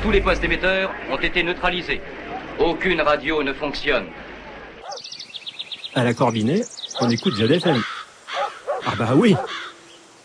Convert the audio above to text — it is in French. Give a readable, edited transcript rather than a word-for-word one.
Tous les postes émetteurs ont été neutralisés. Aucune radio ne fonctionne. À la Corbinet, on écoute ZFM. Ah bah oui,